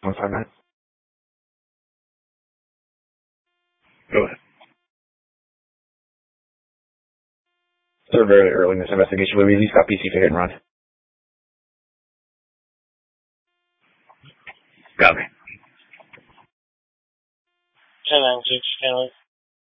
159. Go ahead. They're very early in this investigation, but we at least got PC for hit and run. Got me. 1096 Skyline.